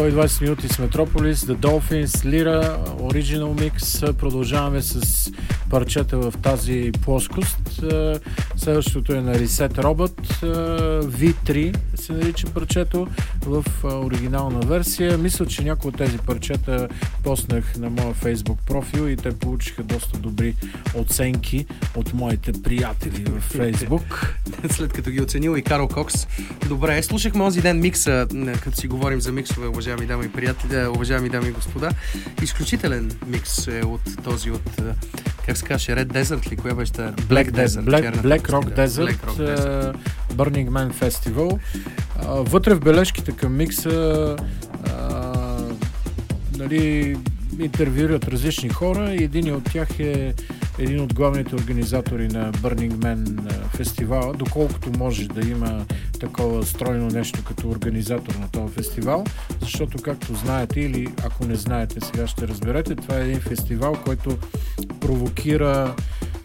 120 минути с Metropolis, The Dolphins, Lyra, Original Mix. Продължаваме с парчета в тази плоскост. Следващото е на Reset Robot, V3 се нарича парчето в оригинална версия. Мисля, че някои от тези парчета поснах на моя Facebook профил и те получиха доста добри оценки от моите приятели в Facebook. След като ги оценил и Карл Кокс. Добре, слушахме онзи ден микса, като си говорим за миксове, уважаеми дами и приятели, уважаеми дами и господа. Изключителен микс е от този, как се каже, Red Desert ли? Коя беше? Black Rock Desert, Burning Man Festival. Вътре в бележките към микса интервюират различни хора и един от тях е един от главните организатори на Burning Man фестивала, доколкото може да има такова стройно нещо като организатор на този фестивал, защото както знаете или ако не знаете, сега ще разберете, това е един фестивал, който провокира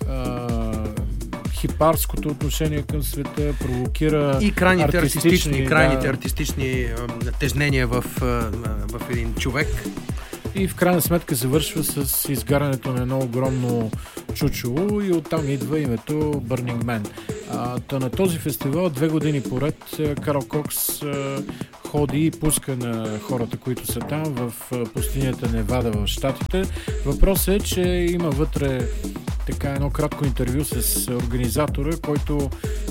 хипарското отношение към света, провокира и крайните артистични тежнения в един човек. И в крайна сметка завършва с изгарянето на едно огромно чучело и оттам идва името Burning Man. На този фестивал 2 години поред Карл Кокс ходи и пуска на хората, които са там в пустинята Невада в Щатите. Въпросът е, че има вътре така едно кратко интервю с организатора, който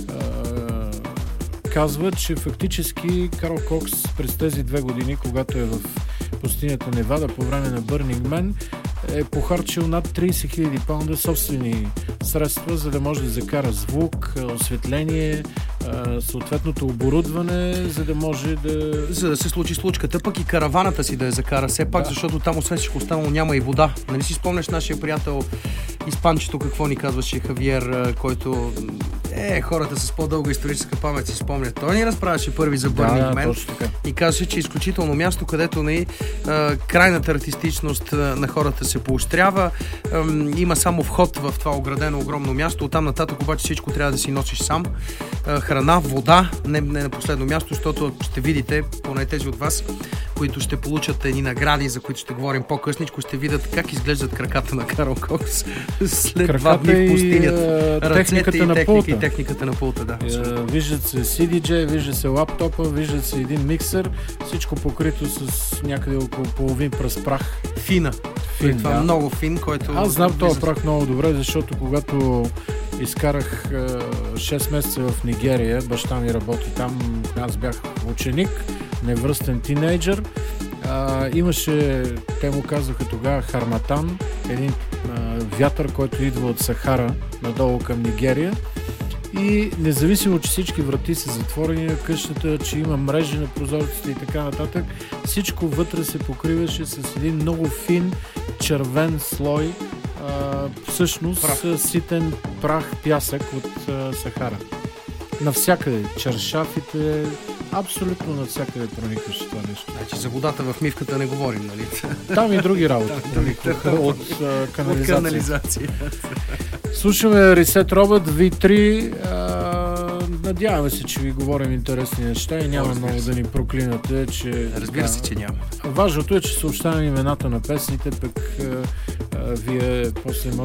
казва, че фактически Карл Кокс през тези 2 години, когато е в пустинята Невада по време на Burning Man, е похарчил над 30 000 паунда собствени средства, за да може да закара звук, осветление, съответното оборудване, за да може За да се случи случката, пък и караваната си да я закара все пак, защото там освен всичко останало няма и вода. Нали си спомняш нашия приятел испанчето какво ни казваше Хавиер, който хората с по-дълга историческа памет си спомнят. Той ни разправяше първи за Burning Man и казваше, че е изключително място, където крайната артистичност на хората се поощрява. Има само вход в това оградено огромно място. Оттам нататък обаче всичко трябва да си носиш сам. Храна, вода, не на последно място, защото ще видите, поне тези от вас, които ще получат едни награди, за които ще говорим по-късничко, ще видят как изглеждат краката на Карл Кокс след 2 дни в пустинята. Ръцете и техниката на пулта, да. Виждат се CDJ, вижда се лаптопа, виждат се един миксер, всичко покрито с някъде около половин пръст прах. Фин, това много фин, който... Аз знам този прах много добре, защото когато изкарах 6 месеца в Нигерия, баща ми работи там, аз бях ученик, невръстен тинейджър. Имаше, те му казваха тогава Харматан, един вятър, който идва от Сахара надолу към Нигерия. И независимо, че всички врати са затворени на къщата, че има мрежи на прозорците и така нататък, всичко вътре се покриваше с един много фин червен слой, всъщност ситен прах, пясък от Сахара. Навсякъде, чаршафите, абсолютно навсякъде проникваше това нещо. Значи за водата в мивката не говорим, нали? Там и други работи проникваха от канализация. Слушаме Reset Robot V3. Надяваме се, че ви говорим интересни неща и няма много да ни проклинате, че... Разбира се, че няма. Важното е, че съобщаваме имената на песните, пък вие после може